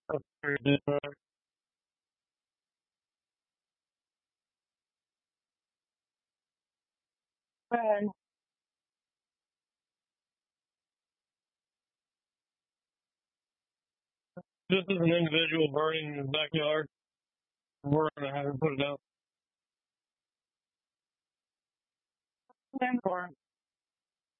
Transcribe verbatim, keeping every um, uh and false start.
That's pretty good. And this is an individual burning in his backyard. We're gonna have him put it out. And for